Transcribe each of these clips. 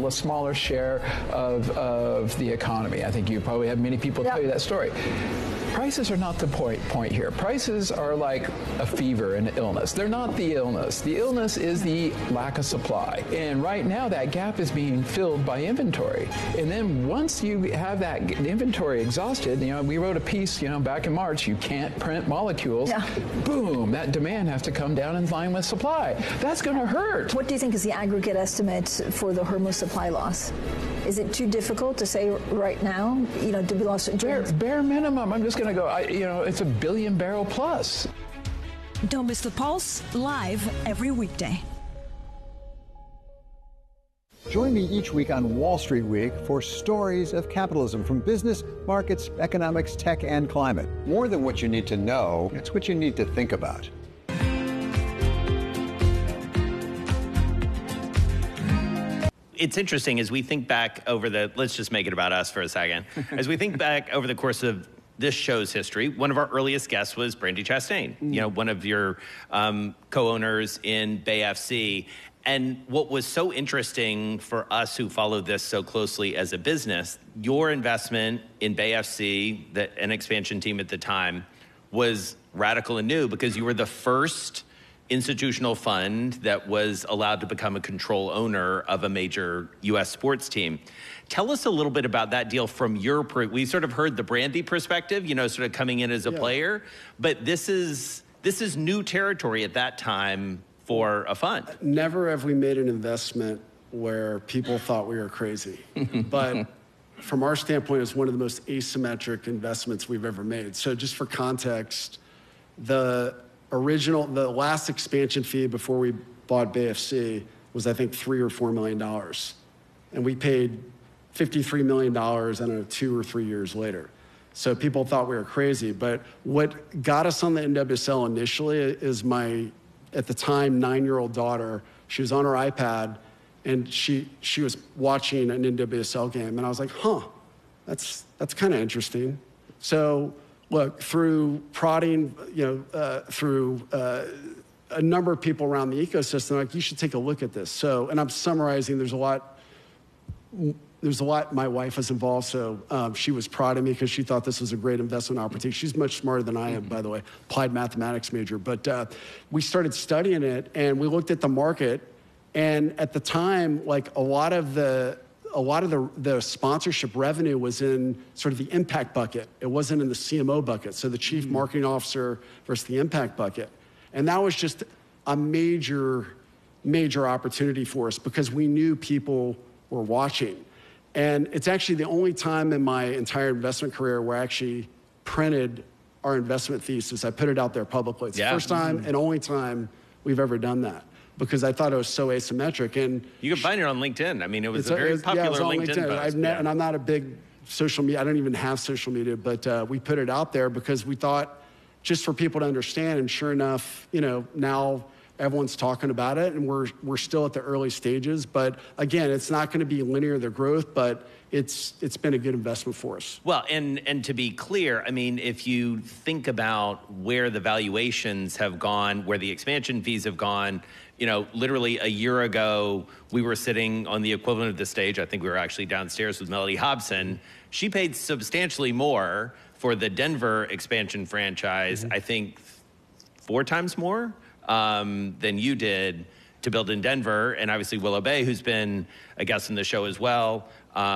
a smaller share of the economy. I think you probably have many people tell you that story. Prices are not the point here. Prices are like a fever, an illness. They're not the illness. The illness is the lack of supply. And right now, that gap is being filled by inventory. And then once you have that inventory exhausted, we wrote a piece, back in March, you can't print molecules. Yeah. Boom, that demand has to come down in line with supply. That's going to hurt. What do you think is the aggregate estimate for the Hormuz supply loss? Is it too difficult to say right now? To be lost? Bare minimum. I'm just going to go. It's a billion barrel plus. Don't miss The Pulse, live every weekday. Join me each week on Wall Street Week for stories of capitalism from business, markets, economics, tech, and climate. More than what you need to know, it's what you need to think about. It's interesting as we think back over let's just make it about us for a second. As we think back over the course of this show's history, one of our earliest guests was Brandi Chastain, one of your co-owners in BayFC. And what was so interesting for us who followed this so closely as a business, your investment in BayFC, an expansion team at the time, was radical and new because you were the first institutional fund that was allowed to become a control owner of a major U.S. sports team. Tell us a little bit about that deal from we sort of heard the Brandi perspective, sort of coming in as a player, but this is new territory at that time for a fund. Never have we made an investment where people thought we were crazy, but from our standpoint, it's one of the most asymmetric investments we've ever made. So just for context, the last expansion fee before we bought BayFC was, I think, $3 or $4 million. And we paid $53 million, I don't know, 2 or 3 years later. So people thought we were crazy. But what got us on the NWSL initially is my, at the time, 9-year-old daughter. She was on her iPad, and she was watching an NWSL game. And I was like, that's kind of interesting. So look, through prodding, through a number of people around the ecosystem, like, you should take a look at this. So, and I'm summarizing, there's a lot, my wife was involved, so she was prodding me because she thought this was a great investment opportunity. She's much smarter than I am, by the way, applied mathematics major. But we started studying it, and we looked at the market, and at the time, like, a lot of the sponsorship revenue was in sort of the impact bucket. It wasn't in the CMO bucket, so the chief marketing officer versus the impact bucket. And that was just a major, major opportunity for us because we knew people were watching. And it's actually the only time in my entire investment career where I actually printed our investment thesis. I put it out there publicly. It's the first time and only time we've ever done that, because I thought it was so asymmetric. And you can find it on LinkedIn. I mean, it was a very popular LinkedIn post. And I'm not a big social media, I don't even have social media, but we put it out there because we thought just for people to understand. And sure enough, now everyone's talking about it, and we're still at the early stages. But again, it's not going to be linear, the growth, but it's been a good investment for us. Well, and to be clear, I mean, if you think about where the valuations have gone, where the expansion fees have gone, literally a year ago, we were sitting on the equivalent of the stage. I think we were actually downstairs with Mellody Hobson. She paid substantially more for the Denver expansion franchise, I think 4 times more than you did to build in Denver. And obviously Willow Bay, who's been a guest in the show as well,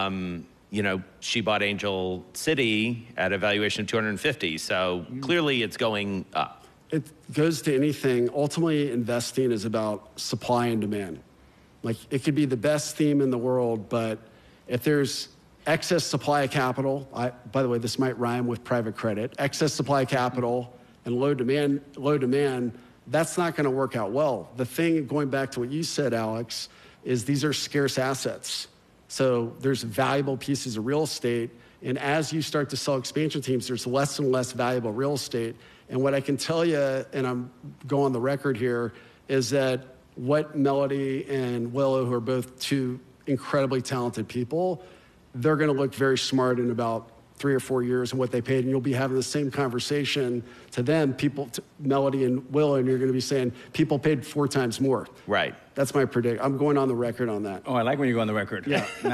she bought Angel City at a valuation of 250. So clearly it's going up. It goes to anything. Ultimately, investing is about supply and demand. Like, it could be the best theme in the world, but if there's excess supply of capital, by the way, this might rhyme with private credit, excess supply of capital and low demand, that's not going to work out well. The thing, going back to what you said, Alex, is these are scarce assets. So there's valuable pieces of real estate, and as you start to sell expansion teams, there's less and less valuable real estate. And what I can tell you, and I'm going on the record here, is that what Mellody and Willow, who are both 2 incredibly talented people, they're going to look very smart in about 3 or 4 years and what they paid, and you'll be having the same conversation to them, Melody and Will, and you're going to be saying people paid 4 times more. Right. That's my prediction. I'm going on the record on that. Oh, I like when you go on the record. Yeah.